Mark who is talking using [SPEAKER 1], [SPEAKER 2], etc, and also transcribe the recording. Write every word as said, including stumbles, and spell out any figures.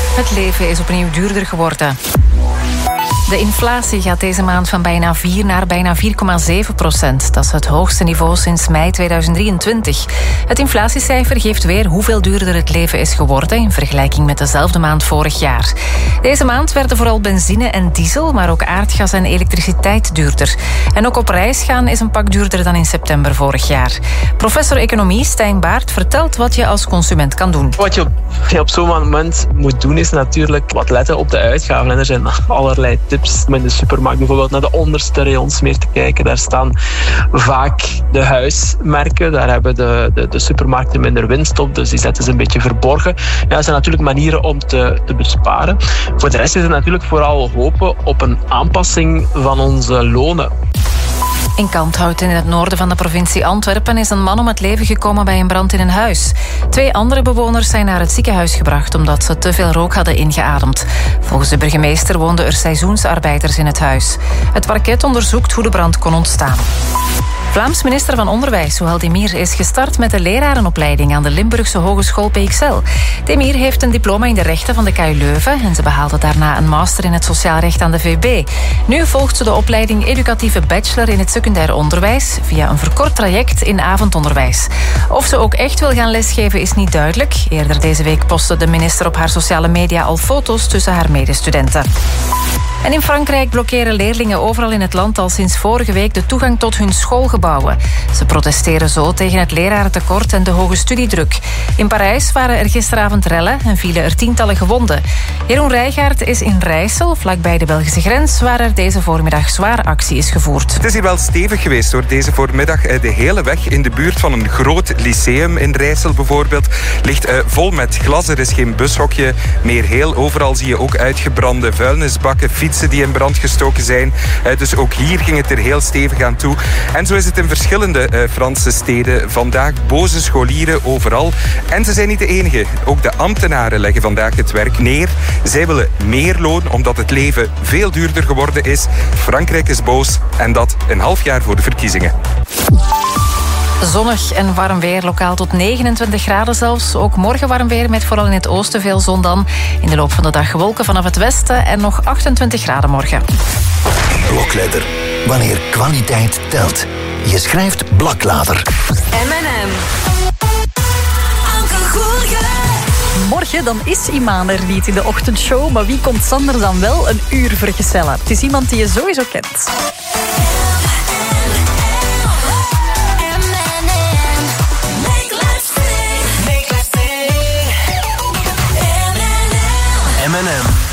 [SPEAKER 1] Het leven is opnieuw duurder geworden. De inflatie gaat deze maand van bijna vier naar bijna vier komma zeven procent. Dat is het hoogste niveau sinds mei tweeduizend drieëntwintig. Het inflatiecijfer geeft weer hoeveel duurder het leven is geworden in vergelijking met dezelfde maand vorig jaar. Deze maand werden vooral benzine en diesel, maar ook aardgas en elektriciteit duurder. En ook op reis gaan is een pak duurder dan in september vorig jaar. Professor economie Stijn Baert vertelt wat je als consument kan doen.
[SPEAKER 2] Wat je op, op zo'n moment moet doen is natuurlijk wat letten op de uitgaven. En er zijn allerlei tips om in de supermarkt bijvoorbeeld naar de onderste rayons meer te kijken. Daar staan vaak de huismerken. Daar hebben de, de, de supermarkten minder winst op, dus die zetten ze een beetje verborgen. Ja, dat zijn natuurlijk manieren om te, te besparen. Voor de rest is het natuurlijk vooral hopen op een aanpassing van onze lonen.
[SPEAKER 1] In Kalmthout in het noorden van de provincie Antwerpen is een man om het leven gekomen bij een brand in een huis. Twee andere bewoners zijn naar het ziekenhuis gebracht omdat ze te veel rook hadden ingeademd. Volgens de burgemeester woonden er seizoensarbeiders in het huis. Het parket onderzoekt hoe de brand kon ontstaan. Vlaams minister van Onderwijs, Souhel Demir, is gestart met de lerarenopleiding aan de Limburgse Hogeschool P X L. Demir heeft een diploma in de rechten van de K U Leuven en ze behaalde daarna een master in het sociaal recht aan de V B. Nu volgt ze de opleiding educatieve bachelor in het secundair onderwijs via een verkort traject in avondonderwijs. Of ze ook echt wil gaan lesgeven is niet duidelijk. Eerder deze week postte de minister op haar sociale media al foto's tussen haar medestudenten. En in Frankrijk blokkeren leerlingen overal in het land al sinds vorige week de toegang tot hun schoolgebouwen. Ze protesteren zo tegen het lerarentekort en de hoge studiedruk. In Parijs waren er gisteravond rellen en vielen er tientallen gewonden. Jeroen Rijgaard is in Rijssel, vlakbij de Belgische grens, waar er deze voormiddag zwaar actie is gevoerd.
[SPEAKER 3] Het is hier wel stevig geweest hoor, deze voormiddag. De hele weg in de buurt van een groot lyceum in Rijssel bijvoorbeeld ligt uh, vol met glas. Er is geen bushokje meer heel. Overal zie je ook uitgebrande vuilnisbakken, fietsen die in brand gestoken zijn. Uh, dus ook hier ging het er heel stevig aan toe. En zo is het in verschillende uh, Franse steden vandaag. Boze scholieren overal. En ze zijn niet de enige. Ook de ambtenaren leggen vandaag het werk neer. Zij willen meer loon omdat het leven veel duurder geworden is. Frankrijk is boos en dat een half jaar voor de verkiezingen.
[SPEAKER 1] Zonnig en warm weer, lokaal tot negenentwintig graden zelfs. Ook morgen warm weer met vooral in het oosten veel zon dan. In de loop van de dag wolken vanaf het westen en nog achtentwintig graden morgen.
[SPEAKER 4] Blokletter. Wanneer kwaliteit telt. Je schrijft Blaklader.
[SPEAKER 5] M en M.
[SPEAKER 6] Morgen dan is Iman er niet in de ochtendshow, maar wie komt Sander dan wel een uur vergezellen? Het is iemand die je sowieso kent.
[SPEAKER 4] M en M.